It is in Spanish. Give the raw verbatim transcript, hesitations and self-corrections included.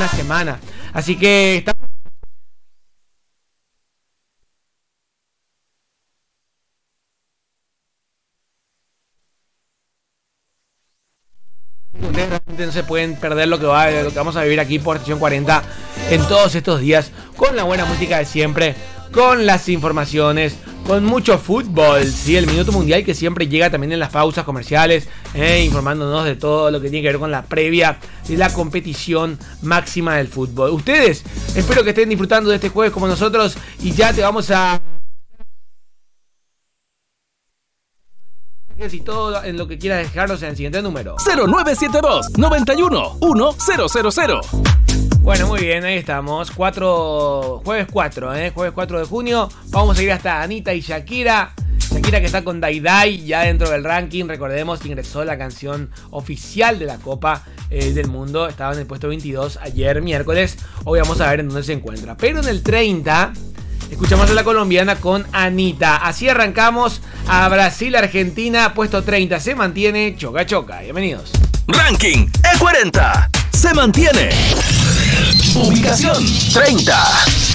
una semana. Así que estamos... Ustedes realmente no se pueden perder lo que, va, lo que vamos a vivir aquí por Estación cuarenta en todos estos días, con la buena música de siempre, con las informaciones, con mucho fútbol, ¿sí? El Minuto Mundial que siempre llega también en las pausas comerciales, eh, informándonos de todo lo que tiene que ver con la previa de la competición máxima del fútbol. Ustedes, espero que estén disfrutando de este jueves como nosotros, y ya te vamos a... y todo en lo que quieras dejarnos en el siguiente número. cero nueve siete dos, noventa y uno, uno cero cero cero. Bueno, muy bien, ahí estamos. cuatro, jueves cuatro, ¿eh? Jueves cuatro de junio. Vamos a ir hasta Anita y Shakira. Shakira que está con Dai Dai ya dentro del ranking. Recordemos, ingresó la canción oficial de la Copa eh, del Mundo. Estaba en el puesto veintidós ayer, miércoles. Hoy vamos a ver en dónde se encuentra. Pero en el treinta... escuchamos a la colombiana con Anita. Así arrancamos a Brasil-Argentina, puesto treinta. Se mantiene Choca Choca. Bienvenidos. Ranking E cuarenta. Se mantiene. Ubicación treinta.